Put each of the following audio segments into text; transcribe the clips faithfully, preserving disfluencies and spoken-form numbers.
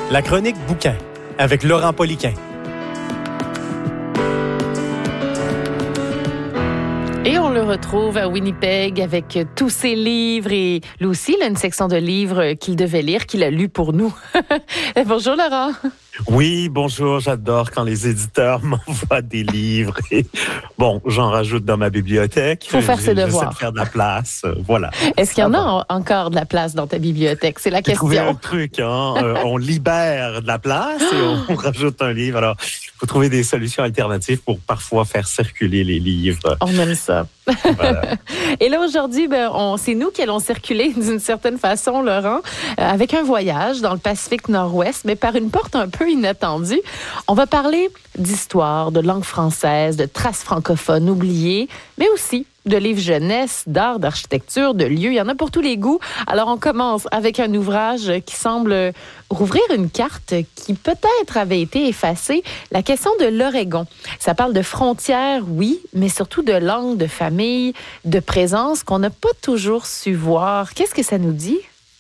La chronique bouquin avec Laurent Poliquin. Et on le retrouve à Winnipeg avec tous ses livres. Et lui aussi, il a une section de livres qu'il devait lire, qu'il a lu pour nous. Bonjour Laurent. Oui, bonjour. J'adore quand les éditeurs m'envoient des livres. Et, bon, j'en rajoute dans ma bibliothèque. Il faut faire ses devoirs. J'essaie de faire de la place. Euh, voilà. Est-ce qu'il y en a en, encore de la place dans ta bibliothèque? C'est la question. Trouver un truc, hein? euh, on libère de la place et on, on rajoute un livre. Alors, il faut trouver des solutions alternatives pour parfois faire circuler les livres. On aime ça. Voilà. Et là, aujourd'hui, ben, on, c'est nous qui allons circuler d'une certaine façon, Laurent, euh, avec un voyage dans le Pacifique Nord-Ouest, mais par une porte un peu inattendue. On va parler d'histoire, de langue française, de traces francophones oubliées, mais aussi de livres jeunesse, d'art, d'architecture, de lieux. Il y en a pour tous les goûts. Alors, on commence avec un ouvrage qui semble rouvrir une carte qui peut-être avait été effacée. La question de l'Oregon. Ça parle de frontières, oui, mais surtout de langue, de famille, de présence qu'on n'a pas toujours su voir. Qu'est-ce que ça nous dit?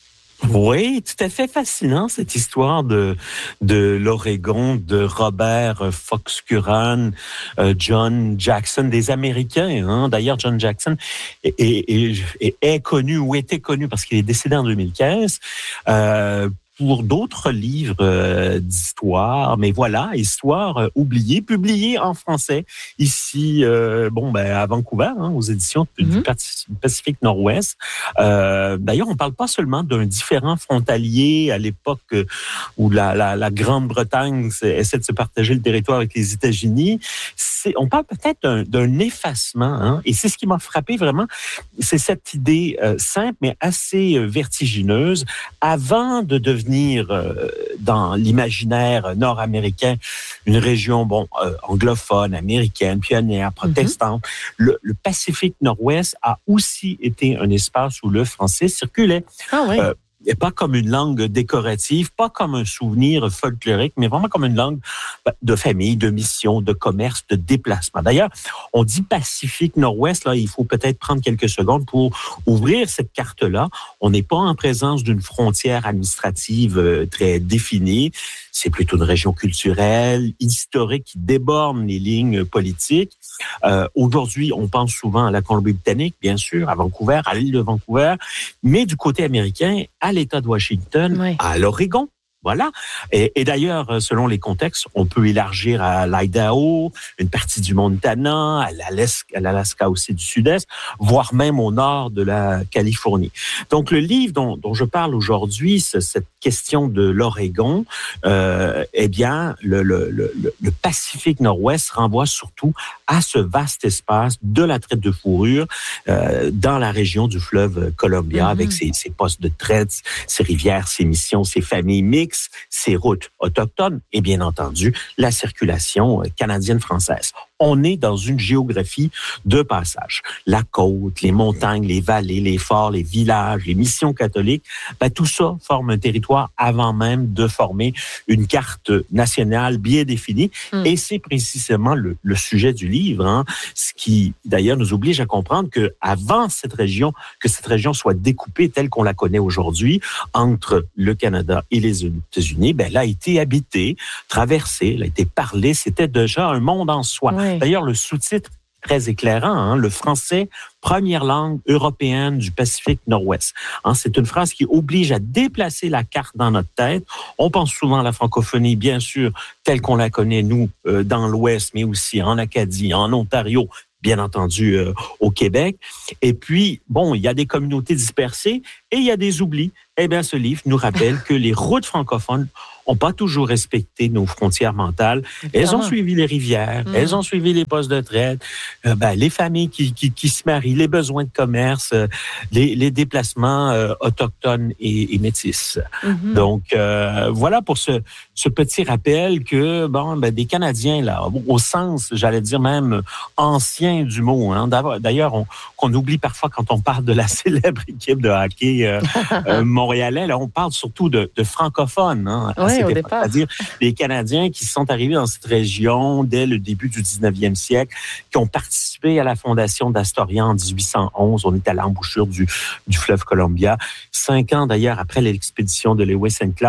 Oui, tout à fait fascinant, cette histoire de de l'Oregon, de Robert Fox Curran, euh, John Jackson, des Américains. Hein. D'ailleurs, John Jackson est, est, est, est connu ou était connu parce qu'il est décédé en deux mille quinze. Euh, pour d'autres livres euh, d'histoire, mais voilà, histoire euh, oubliée, publiée en français ici, euh, bon, ben à Vancouver, hein, aux éditions mm-hmm. du Pacifique Nord-Ouest. Euh, d'ailleurs, on parle pas seulement d'un différend frontalier à l'époque euh, où la, la, la Grande-Bretagne essaie de se partager le territoire avec les États-Unis. C'est, on parle peut-être d'un, d'un effacement, hein, et c'est ce qui m'a frappé vraiment, c'est cette idée euh, simple mais assez euh, vertigineuse. Avant de devenir Euh, dans l'imaginaire nord-américain, une région bon euh, anglophone, américaine, pionnière, protestante. Mm-hmm. Le, le Pacifique Nord-Ouest a aussi été un espace où le français circulait. Ah oui. Euh, Et pas comme une langue décorative, pas comme un souvenir folklorique, mais vraiment comme une langue de famille, de mission, de commerce, de déplacement. D'ailleurs, on dit Pacifique Nord-Ouest, là, il faut peut-être prendre quelques secondes pour ouvrir cette carte-là. On n'est pas en présence d'une frontière administrative euh, très définie. C'est plutôt une région culturelle, historique, qui déborde les lignes politiques. Euh, aujourd'hui, on pense souvent à la Colombie-Britannique, bien sûr, à Vancouver, à l'île de Vancouver, mais du côté américain, à l'État de Washington, oui. à l'Oregon. Voilà. Et, et d'ailleurs, selon les contextes, on peut élargir à l'Idaho, une partie du Montana, à l'Alaska, à l'Alaska aussi du sud-est, voire même au nord de la Californie. Donc, le livre dont, dont je parle aujourd'hui, c'est cette question de l'Oregon. Euh, eh bien, le, le, le, le Pacifique Nord-Ouest renvoie surtout à ce vaste espace de la traite de fourrure euh, dans la région du fleuve Columbia, mm-hmm. avec ses, ses postes de traite, ses rivières, ses missions, ses familles mixtes, ses routes autochtones et bien entendu la circulation canadienne-française. On est dans une géographie de passage. La côte, les montagnes, les vallées, les forts, les villages, les missions catholiques, ben, tout ça forme un territoire avant même de former une carte nationale bien définie. Mm. Et c'est précisément le, le sujet du livre, hein, ce qui d'ailleurs nous oblige à comprendre que avant cette région, que cette région soit découpée telle qu'on la connaît aujourd'hui entre le Canada et les États-Unis, ben, elle a été habitée, traversée, elle a été parlée. C'était déjà un monde en soi. Ouais. D'ailleurs, le sous-titre très éclairant, hein, le français, première langue européenne du Pacifique Nord-Ouest. Hein, c'est une phrase qui oblige à déplacer la carte dans notre tête. On pense souvent à la francophonie, bien sûr, telle qu'on la connaît, nous, euh, dans l'Ouest, mais aussi en Acadie, en Ontario, bien entendu, euh, au Québec. Et puis, bon, il y a des communautés dispersées et il y a des oublis. Eh bien, ce livre nous rappelle que les routes francophones n'ont pas toujours respecté nos frontières mentales. Elles ont suivi les rivières, mmh. elles ont suivi les postes de traite, euh, ben, les familles qui, qui, qui se marient, les besoins de commerce, euh, les, les déplacements euh, autochtones et, et métis. Mmh. Donc, euh, voilà pour ce, ce petit rappel que, bon, ben, des Canadiens, là, au sens, j'allais dire même, ancien du mot, hein. D'ailleurs, on, qu'on oublie parfois quand on parle de la célèbre équipe de hockey euh, euh, montréalais, là, on parle surtout de, de francophones, hein, oui, au départ. C'est-à-dire des Canadiens qui sont arrivés dans cette région dès le début du dix-neuvième siècle, qui ont participé à la fondation d'Astoria en dix-huit cent onze. On est à l'embouchure du, du fleuve Columbia. Cinq ans, d'ailleurs, après l'expédition de Lewis and Clark,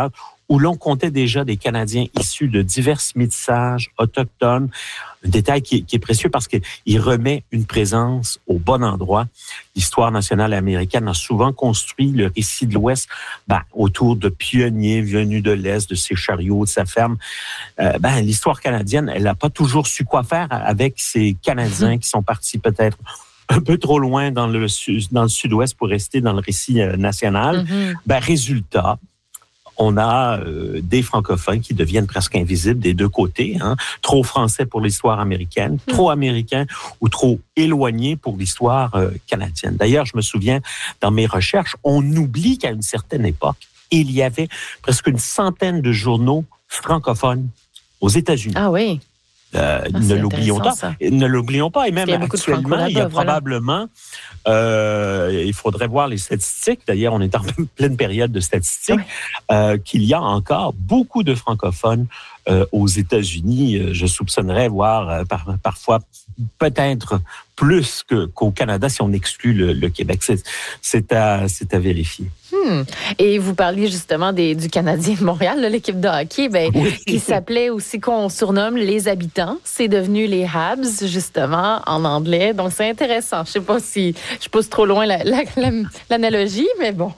où l'on comptait déjà des Canadiens issus de divers métissages autochtones. Un détail qui est, qui est précieux parce qu'il remet une présence au bon endroit. L'histoire nationale américaine a souvent construit le récit de l'Ouest ben, autour de pionniers venus de l'Est, de ses chariots, de sa ferme. Euh, ben, l'histoire canadienne, elle n'a pas toujours su quoi faire avec ces Canadiens qui sont partis peut-être un peu trop loin dans le, dans le sud-ouest pour rester dans le récit national. Mm-hmm. Ben, résultat, on a euh, des francophones qui deviennent presque invisibles des deux côtés. Hein. Trop français pour l'histoire américaine, mmh. trop américain ou trop éloigné pour l'histoire euh, canadienne. D'ailleurs, je me souviens, dans mes recherches, on oublie qu'à une certaine époque, il y avait presque une centaine de journaux francophones aux États-Unis. Ah oui. Euh, ah, ne l'oublions pas. Ça. Ne l'oublions pas. Et même actuellement, il y a voilà. probablement, euh, il faudrait voir les statistiques. D'ailleurs, on est en pleine période de statistiques, oui. euh, qu'il y a encore beaucoup de francophones euh, aux États-Unis. Je soupçonnerais voir euh, par, parfois peut-être plus que, qu'au Canada si on exclut le, le Québec. C'est, c'est, à, c'est à vérifier. Hmm. Et vous parliez justement des, du Canadien de Montréal, là, l'équipe de hockey, ben, oui. qui s'appelait aussi, qu'on surnomme les habitants. C'est devenu les Habs, justement, en anglais. Donc, c'est intéressant. Je ne sais pas si je pousse trop loin la, la, la, l'analogie, mais bon.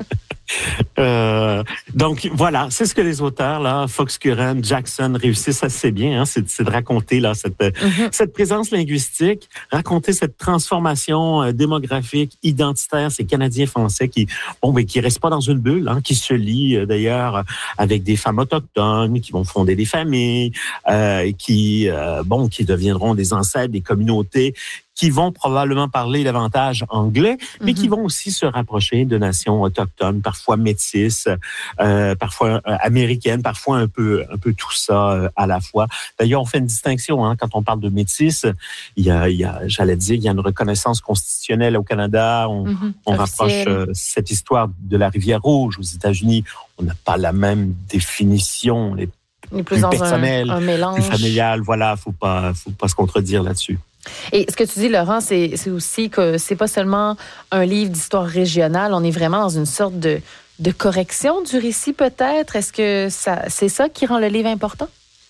Euh, donc voilà, c'est ce que les auteurs là, Fox Curran, Jackson réussissent assez bien, hein, c'est, c'est de raconter là cette mm-hmm. cette présence linguistique, raconter cette transformation euh, démographique, identitaire, ces Canadiens français qui bon mais qui restent pas dans une bulle, hein, qui se lient euh, d'ailleurs avec des femmes autochtones, qui vont fonder des familles, euh, qui euh, bon qui deviendront des ancêtres des communautés, qui vont probablement parler davantage anglais, mais mm-hmm. qui vont aussi se rapprocher de nations autochtones, parfois métisses, euh, parfois euh, américaines, parfois un peu, un peu tout ça euh, à la fois. D'ailleurs, on fait une distinction hein, quand on parle de métis. Il y a, il y a, j'allais dire, il y a une reconnaissance constitutionnelle au Canada. On, mm-hmm. on rapproche euh, cette histoire de la rivière Rouge aux États-Unis. On n'a pas la même définition. Les plus, plus personnelle, un, un mélange. Plus familiale. Voilà, faut pas, faut pas se contredire là-dessus. Et ce que tu dis, Laurent, c'est, c'est aussi que c'est pas seulement un livre d'histoire régionale, on est vraiment dans une sorte de, de correction du récit peut-être. Est-ce que ça, c'est ça qui rend le livre important?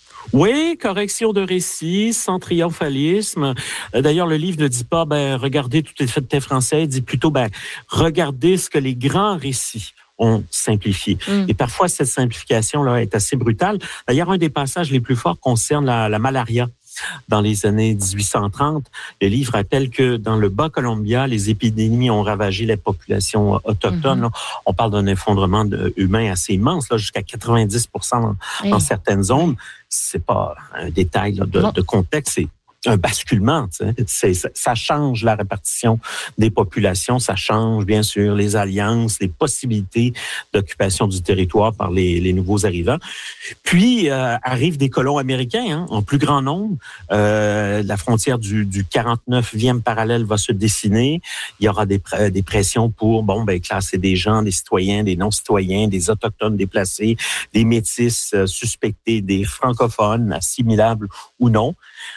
Oui, correction de récit, sans triomphalisme. D'ailleurs, le livre ne dit pas, ben, regardez tous les faits français, il dit plutôt, ben, regardez ce que les grands récits ont simplifié. Mm. Et parfois, cette simplification-là est assez brutale. D'ailleurs, un des passages les plus forts concerne la, la malaria. Dans les années dix-huit cent trente, le livre rappelle que dans le Bas-Columbia, les épidémies ont ravagé les populations autochtones. Mm-hmm. On parle d'un effondrement de, humain assez immense, là, jusqu'à quatre-vingt-dix pour cent dans, oui. dans certaines zones. C'est pas un détail là, de, de contexte, c'est un basculement. C'est, ça change la répartition des populations, ça change bien sûr les alliances, les possibilités d'occupation du territoire par les, les nouveaux arrivants. Puis euh, arrivent des colons américains hein, en plus grand nombre. Euh, la frontière du, du quarante-neuvième parallèle va se dessiner. Il y aura des, des pressions pour bon ben classer des gens, des citoyens, des non-citoyens, des autochtones déplacés, des métis euh, suspectés, des francophones assimilables ou non.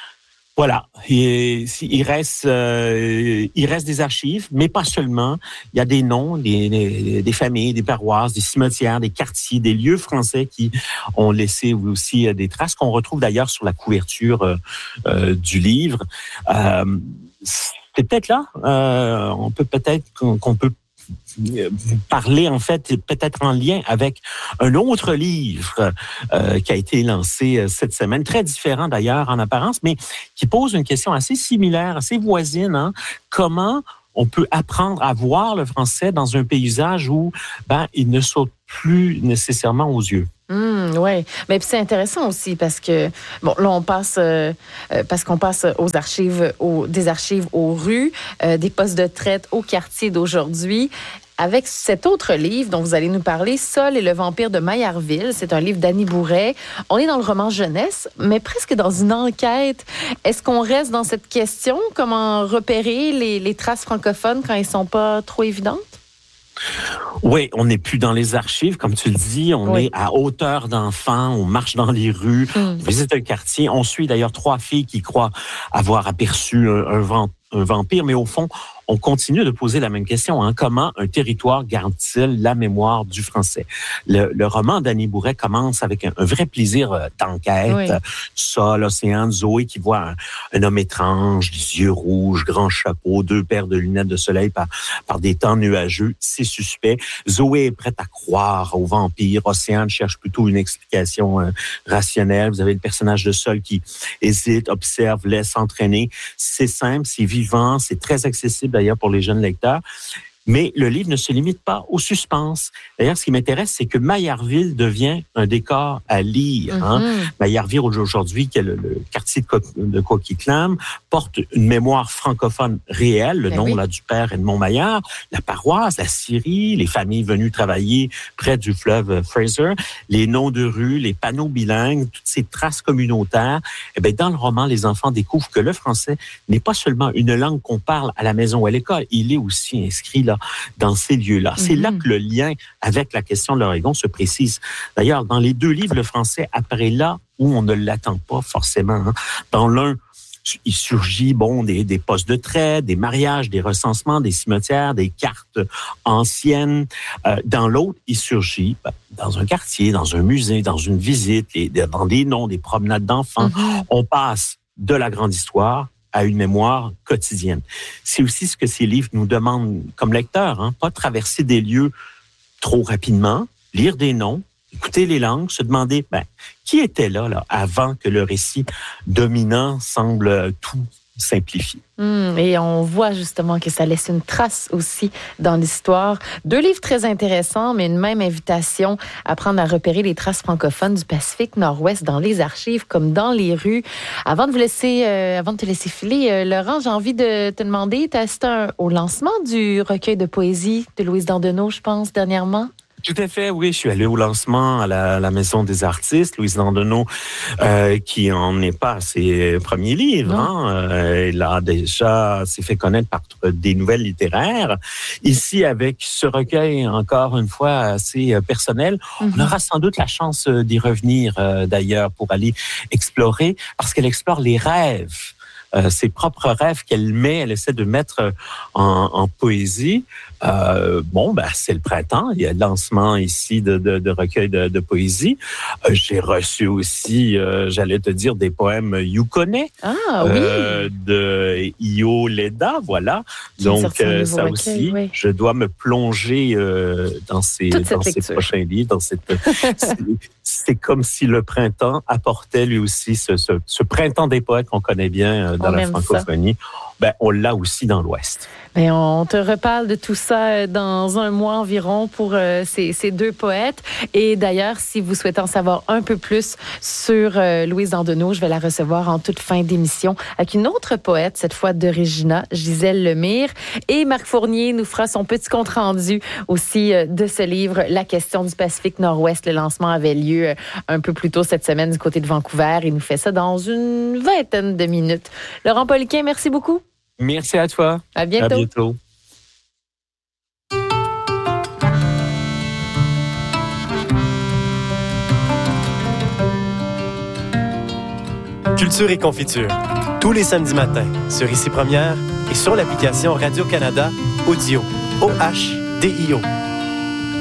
Voilà, il, il reste, euh, il reste des archives, mais pas seulement. Il y a des noms, des, des, des familles, des paroisses, des cimetières, des quartiers, des lieux français qui ont laissé aussi des traces qu'on retrouve d'ailleurs sur la couverture euh, euh, du livre. Euh, c'est peut-être là, euh, on peut peut-être qu'on, qu'on peut parler en fait peut-être en lien avec un autre livre euh, qui a été lancé cette semaine, très différent d'ailleurs en apparence, mais qui pose une question assez similaire, assez voisine. Hein? Comment on peut apprendre à voir le français dans un paysage où ben, il ne saute plus nécessairement aux yeux? Mmh, oui, mais puis c'est intéressant aussi parce que bon là on passe euh, parce qu'on passe aux archives, aux, des archives aux rues, euh, des postes de traite au quartier d'aujourd'hui. Avec cet autre livre dont vous allez nous parler, Sol et le vampire de Maillardville, c'est un livre d'Annie Bourret. On est dans le roman jeunesse, mais presque dans une enquête. Est-ce qu'on reste dans cette question? Comment repérer les, les traces francophones quand elles sont pas trop évidentes? Oui, on n'est plus dans les archives, comme tu le dis. On oui. est à hauteur d'enfants, on marche dans les rues, mmh. on visite un quartier. On suit d'ailleurs trois filles qui croient avoir aperçu un, un, vent, un vampire, mais au fond, on continue de poser la même question. Hein. Comment un territoire garde-t-il la mémoire du français? Le, le roman d'Annie Bouret commence avec un, un vrai plaisir euh, d'enquête. Oui. Sol, océan, Zoé qui voit un, un homme étrange, des yeux rouges, grand chapeau, deux paires de lunettes de soleil par, par des temps nuageux. C'est suspect. Zoé est prête à croire au vampire. Océane cherche plutôt une explication euh, rationnelle. Vous avez le personnage de Sol qui hésite, observe, laisse entraîner. C'est simple, c'est vivant, c'est très accessible d'ailleurs pour les jeunes lecteurs. Mais le livre ne se limite pas au suspense. D'ailleurs, ce qui m'intéresse, c'est que Maillardville devient un décor à lire. Mm-hmm. Hein. Maillardville, aujourd'hui, qui est le, le quartier de, Co- de Coquitlam, porte une mémoire francophone réelle, le ben nom oui. là, du père Edmond Maillard, la paroisse, la scierie, les familles venues travailler près du fleuve Fraser, les noms de rues, les panneaux bilingues, toutes ces traces communautaires. Eh bien, dans le roman, les enfants découvrent que le français n'est pas seulement une langue qu'on parle à la maison ou à l'école, il est aussi inscrit là, dans ces lieux-là. Mm-hmm. C'est là que le lien avec la question de l'Oregon se précise. D'ailleurs, dans les deux livres, le français apparaît là où on ne l'attend pas forcément. Hein. Dans l'un, il surgit bon des, des postes de trait, des mariages, des recensements, des cimetières, des cartes anciennes. Euh, dans l'autre, il surgit ben, dans un quartier, dans un musée, dans une visite, et dans des noms, des promenades d'enfants. Mm-hmm. On passe de la grande histoire à une mémoire quotidienne. C'est aussi ce que ces livres nous demandent comme lecteurs, hein, pas traverser des lieux trop rapidement, lire des noms, écouter les langues, se demander ben, qui était là, là avant que le récit dominant semble tout simplifier. Mmh, et on voit justement que ça laisse une trace aussi dans l'histoire. Deux livres très intéressants, mais une même invitation à apprendre à repérer les traces francophones du Pacifique Nord-Ouest dans les archives comme dans les rues. Avant de vous laisser, euh, avant de te laisser filer, euh, Laurent, j'ai envie de te demander, tu as assisté un, au lancement du recueil de poésie de Louise Dandonneau, je pense, dernièrement? Tout à fait, oui. Je suis allé au lancement à la, la Maison des artistes, Louise Dandonneau, euh, qui en est pas à ses premiers livres. Hein. Euh, elle a déjà s'est fait connaître par des nouvelles littéraires. Ici, avec ce recueil, encore une fois, assez personnel, mm-hmm. on aura sans doute la chance d'y revenir, euh, d'ailleurs, pour aller explorer, parce qu'elle explore les rêves. Euh, ses propres rêves qu'elle met, elle essaie de mettre en, en poésie. Euh, bon, ben c'est le printemps. Il y a le lancement ici de, de, de recueil de, de poésie. Euh, j'ai reçu aussi, euh, j'allais te dire, des poèmes yukonais ah, oui. euh, de Io Leda, voilà. Donc euh, ça recueil, aussi, oui. je dois me plonger euh, dans ces dans ces prochains livres. Dans cette, c'est, c'est comme si le printemps apportait lui aussi ce, ce, ce printemps des poètes qu'on connaît bien euh, dans on la francophonie. Ça. Ben, on l'a aussi dans l'Ouest. Bien, on te reparle de tout ça dans un mois environ pour euh, ces, ces deux poètes. Et d'ailleurs, si vous souhaitez en savoir un peu plus sur euh, Louise Dandonneau, je vais la recevoir en toute fin d'émission avec une autre poète, cette fois de Regina, Gisèle Lemire. Et Marc Fournier nous fera son petit compte-rendu aussi euh, de ce livre, La question du Pacifique Nord-Ouest. Le lancement avait lieu euh, un peu plus tôt cette semaine du côté de Vancouver. Il nous fait ça dans une vingtaine de minutes. Laurent Poliquin, merci beaucoup. Merci à toi. À bientôt. À bientôt. Culture et confiture. Tous les samedis matins, sur Ici Première et sur l'application Radio-Canada Audio. O H D I O.